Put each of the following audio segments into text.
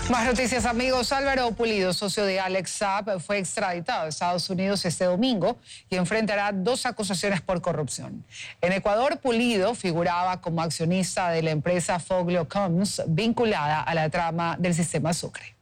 Más noticias, amigos. Álvaro Pulido, socio de Alex Saab, fue extraditado a Estados Unidos este domingo y enfrentará 2 acusaciones por corrupción. En Ecuador, Pulido figuraba como accionista de la empresa Foglocoms, vinculada a la trama del sistema Sucre.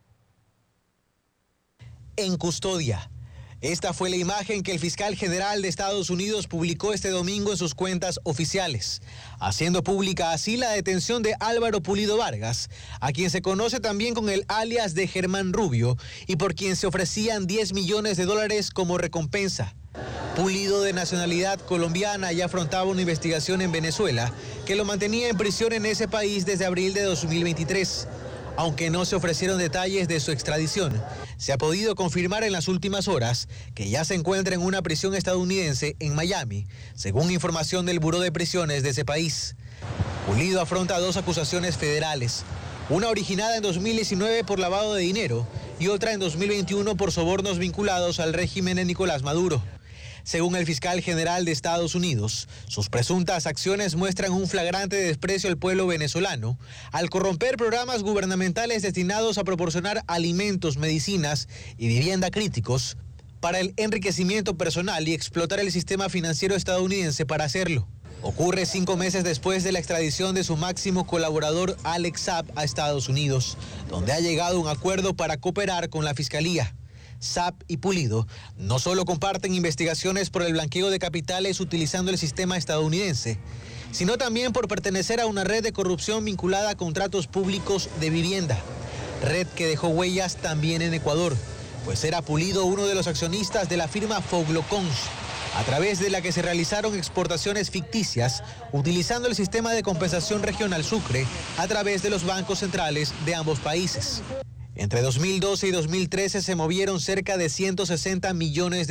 En custodia. Esta fue la imagen que el fiscal general de Estados Unidos publicó este domingo en sus cuentas oficiales, haciendo pública así la detención de Álvaro Pulido Vargas, a quien se conoce también con el alias de Germán Rubio y por quien se ofrecían $10 millones como recompensa. Pulido, de nacionalidad colombiana, ya afrontaba una investigación en Venezuela que lo mantenía en prisión en ese país desde abril de 2023. Aunque no se ofrecieron detalles de su extradición, se ha podido confirmar en las últimas horas que ya se encuentra en una prisión estadounidense en Miami, según información del Buró de Prisiones de ese país. Pulido afronta 2 acusaciones federales, una originada en 2019 por lavado de dinero y otra en 2021 por sobornos vinculados al régimen de Nicolás Maduro. Según el fiscal general de Estados Unidos, sus presuntas acciones muestran un flagrante desprecio al pueblo venezolano al corromper programas gubernamentales destinados a proporcionar alimentos, medicinas y vivienda críticos para el enriquecimiento personal y explotar el sistema financiero estadounidense para hacerlo. Ocurre 5 meses después de la extradición de su máximo colaborador Alex Saab a Estados Unidos, donde ha llegado a un acuerdo para cooperar con la Fiscalía. Saab y Pulido no solo comparten investigaciones por el blanqueo de capitales utilizando el sistema estadounidense, sino también por pertenecer a una red de corrupción vinculada a contratos públicos de vivienda, red que dejó huellas también en Ecuador, pues era Pulido uno de los accionistas de la firma Foglocoms, a través de la que se realizaron exportaciones ficticias utilizando el sistema de compensación regional Sucre a través de los bancos centrales de ambos países. Entre 2012 y 2013 se movieron cerca de $160 millones,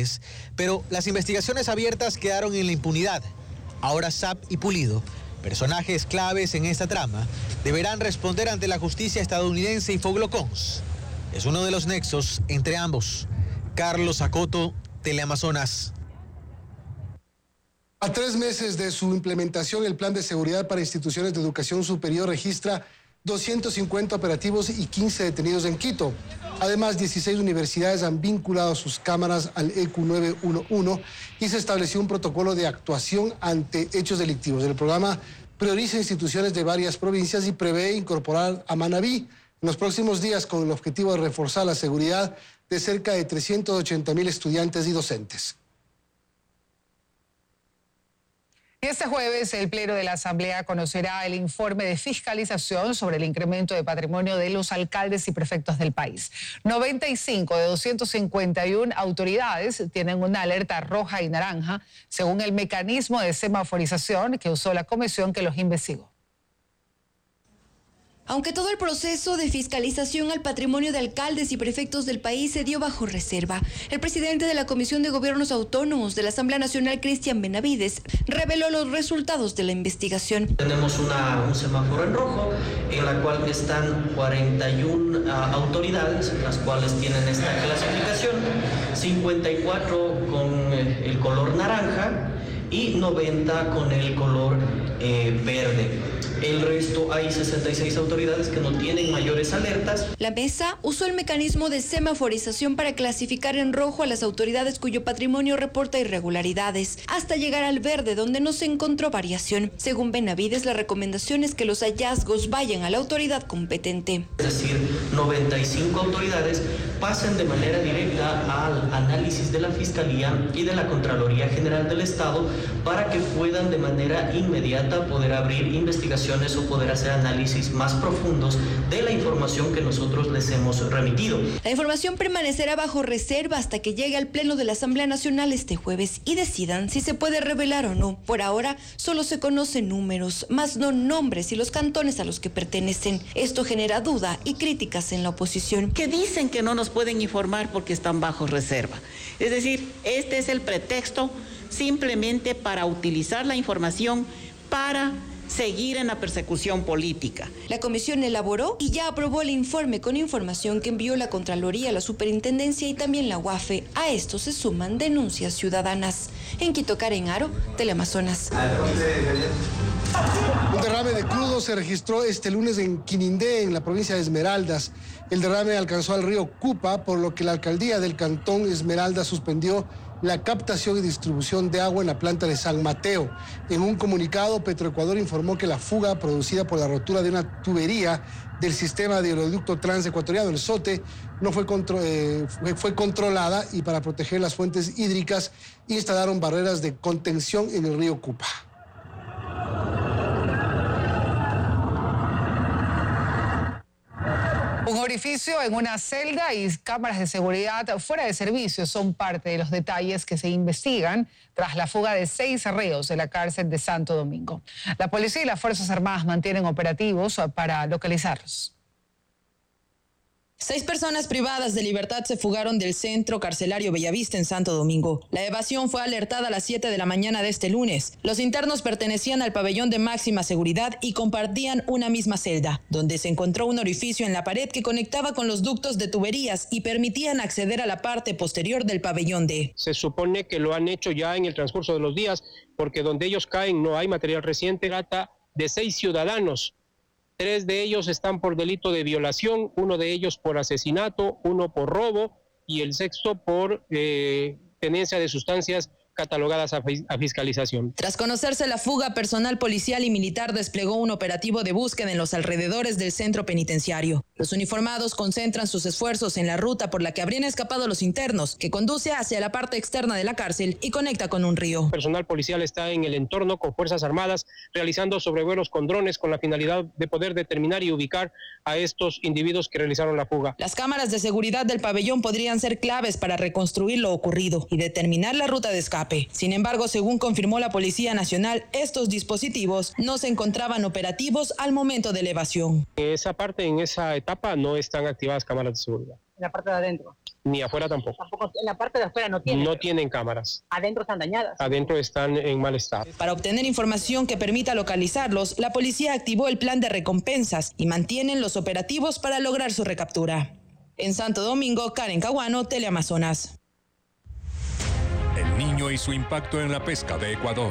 pero las investigaciones abiertas quedaron en la impunidad. Ahora Saab y Pulido, personajes claves en esta trama, deberán responder ante la justicia estadounidense y Foglocoms. Es uno de los nexos entre ambos. Carlos Acoto, Teleamazonas. A 3 meses de su implementación, el Plan de Seguridad para Instituciones de Educación Superior registra 250 operativos y 15 detenidos en Quito. Además, 16 universidades han vinculado sus cámaras al EQ 911 y se estableció un protocolo de actuación ante hechos delictivos. El programa prioriza instituciones de varias provincias y prevé incorporar a Manabí en los próximos días con el objetivo de reforzar la seguridad de cerca de 380,000 estudiantes y docentes. Este jueves, el Pleno de la Asamblea conocerá el informe de fiscalización sobre el incremento de patrimonio de los alcaldes y prefectos del país. 95 de 251 autoridades tienen una alerta roja y naranja, según el mecanismo de semaforización que usó la comisión que los investigó. Aunque todo el proceso de fiscalización al patrimonio de alcaldes y prefectos del país se dio bajo reserva, el presidente de la Comisión de Gobiernos Autónomos de la Asamblea Nacional, Cristian Benavides, reveló los resultados de la investigación. Tenemos un semáforo en rojo, en la cual están 41 autoridades, las cuales tienen esta clasificación, 54 con el color naranja y 90 con el color verde. El resto, hay 66 autoridades que no tienen mayores alertas. La mesa usó el mecanismo de semaforización para clasificar en rojo a las autoridades cuyo patrimonio reporta irregularidades, hasta llegar al verde, donde no se encontró variación. Según Benavides, la recomendación es que los hallazgos vayan a la autoridad competente. Es decir, 95 autoridades pasen de manera directa al análisis de la Fiscalía y de la Contraloría General del Estado para que puedan de manera inmediata poder abrir investigaciones o poder hacer análisis más profundos de la información que nosotros les hemos remitido. La información permanecerá bajo reserva hasta que llegue al Pleno de la Asamblea Nacional este jueves y decidan si se puede revelar o no. Por ahora, solo se conocen números, más no nombres y los cantones a los que pertenecen. Esto genera duda y críticas en la oposición. Que dicen que no nos pueden informar porque están bajo reserva. Es decir, este es el pretexto simplemente para utilizar la información para seguir en la persecución política. La comisión elaboró y ya aprobó el informe con información que envió la Contraloría, la Superintendencia y también la UAFE. A esto se suman denuncias ciudadanas. En Quito, Karen Aro, Teleamazonas. Un derrame de crudo se registró este lunes en Quinindé, en la provincia de Esmeraldas. El derrame alcanzó al río Cupa, por lo que la alcaldía del cantón Esmeraldas suspendió la captación y distribución de agua en la planta de San Mateo. En un comunicado, Petroecuador informó que la fuga producida por la rotura de una tubería del sistema de oleoducto transecuatoriano, el SOTE, no fue controlada, y para proteger las fuentes hídricas instalaron barreras de contención en el río Cupa. Un orificio en una celda y cámaras de seguridad fuera de servicio son parte de los detalles que se investigan tras la fuga de 6 reos de la cárcel de Santo Domingo. La policía y las Fuerzas Armadas mantienen operativos para localizarlos. 6 personas privadas de libertad se fugaron del centro carcelario Bellavista en Santo Domingo. La evasión fue alertada a las 7 de la mañana de este lunes. Los internos pertenecían al pabellón de máxima seguridad y compartían una misma celda, donde se encontró un orificio en la pared que conectaba con los ductos de tuberías y permitían acceder a la parte posterior del pabellón D. Se supone que lo han hecho ya en el transcurso de los días, porque donde ellos caen no hay material reciente. Trata de 6 ciudadanos. 3 de ellos están por delito de violación, 1 de ellos por asesinato, 1 por robo y el 6º por tenencia de sustancias catalogadas a fiscalización. Tras conocerse la fuga, personal policial y militar desplegó un operativo de búsqueda en los alrededores del centro penitenciario. Los uniformados concentran sus esfuerzos en la ruta por la que habrían escapado los internos, que conduce hacia la parte externa de la cárcel y conecta con un río. Personal policial está en el entorno con Fuerzas Armadas realizando sobrevuelos con drones con la finalidad de poder determinar y ubicar a estos individuos que realizaron la fuga. Las cámaras de seguridad del pabellón podrían ser claves para reconstruir lo ocurrido y determinar la ruta de escape. Sin embargo, según confirmó la Policía Nacional, estos dispositivos no se encontraban operativos al momento de la evasión. En esa parte, en esa etapa, no están activadas cámaras de seguridad. ¿En la parte de adentro? Ni afuera tampoco. En la parte de afuera no tienen. No tienen cámaras. ¿Adentro están dañadas? Adentro están en mal estado. Para obtener información que permita localizarlos, la policía activó el plan de recompensas y mantienen los operativos para lograr su recaptura. En Santo Domingo, Karen Caguano, Teleamazonas. El niño y su impacto en la pesca de Ecuador.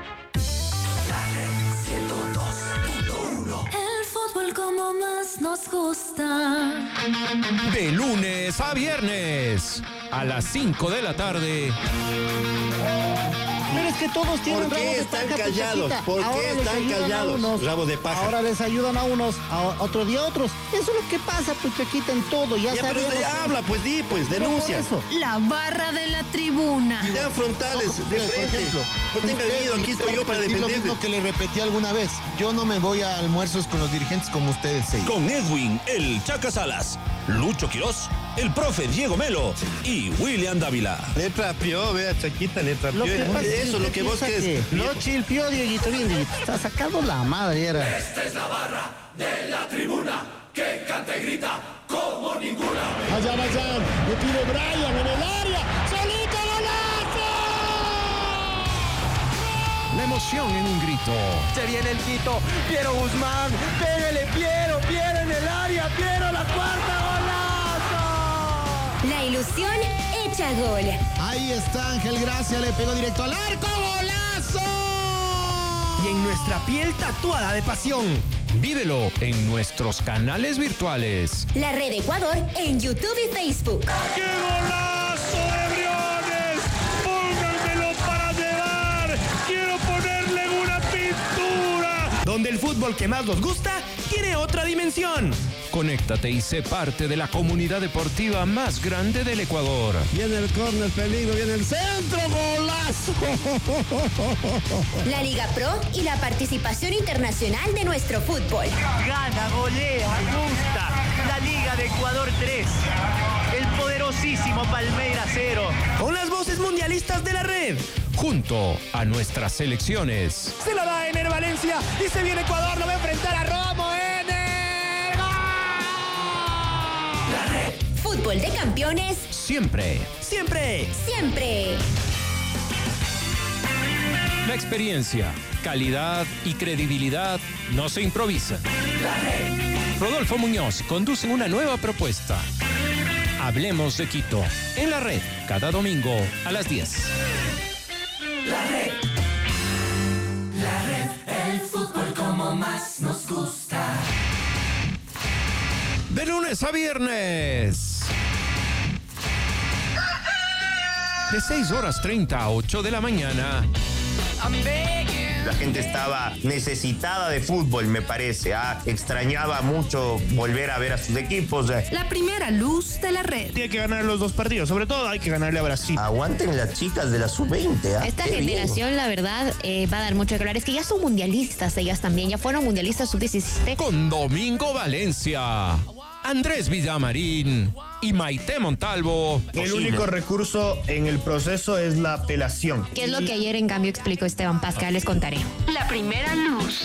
El fútbol como más nos gusta. De lunes a viernes, a las 5 de la tarde. Pero es que todos tienen ¿Por qué están callados? ¿Por qué están callados? Rabos de paja. Ahora les ayudan a unos, otro día a otros. Eso es lo que pasa, pues Chaquita, en todo. Ya sabemos. Pero habla, pues di, pues denuncia. La barra de la tribuna. Ya frontales, de frente. No tenga miedo, aquí estoy yo para defenderme. Lo mismo que le repetí alguna vez. Yo no me voy a almuerzos con los dirigentes como ustedes. Con Edwin, el Chaca Salas, Lucho Quirós, el profe Diego Melo y William Dávila. Le trapió, vea, Chaquita, le trapió. Eso es lo que vos querés. Lo chilpió, Dieguito, bien, Dieguito. Está sacado la madre, era. Esta es la barra de la tribuna que canta y grita como ninguna. Allá, le tiro Brian en el área. ¡Solito golazo! La emoción en un grito. Se viene el Quito. Piero Guzmán. Pégale, Piero en el área. Piero, la cuarta, golazo. La ilusión hecha gol. Ahí está Ángel Gracia, le pegó directo al arco, ¡golazo! Y en nuestra piel tatuada de pasión. Vívelo en nuestros canales virtuales. La Red Ecuador en YouTube y Facebook. ¡Qué golazo de Briones! ¡Pónganmelo para llevar! ¡Quiero ponerle una pintura! Donde el fútbol que más nos gusta tiene otra dimensión. Conéctate y sé parte de la comunidad deportiva más grande del Ecuador. Viene el córner, peligro, viene el centro, golazo. La Liga Pro y la participación internacional de nuestro fútbol. Gana, golea, gusta. La Liga de Ecuador 3. El poderosísimo Palmeiras 0. Con las voces mundialistas de la red. Junto a nuestras selecciones. Se la da Ener Valencia y se viene Ecuador, lo va a enfrentar a Romo. Fútbol de campeones. Siempre. Siempre. La experiencia, calidad y credibilidad no se improvisan. Rodolfo Muñoz conduce una nueva propuesta. Hablemos de Quito. En la red, cada domingo a las 10. La red, el fútbol. más nos gusta. De lunes a viernes. De 6:30 a 8 de la mañana. La gente estaba necesitada de fútbol, me parece. Extrañaba mucho volver a ver a sus equipos. La primera luz de la red. Tiene que ganar los dos partidos, sobre todo hay que ganarle a Brasil. Aguanten las chicas de la sub-20. Esta generación, la verdad, va a dar mucho que hablar. Es que ya son mundialistas ellas también, ya fueron mundialistas sub-17. Con Domingo Valencia, Andrés Villamarín y Maite Montalvo. El único recurso en el proceso es la apelación. ¿Qué es lo que ayer en cambio explicó Esteban Paz? Que les contaré. La primera luz.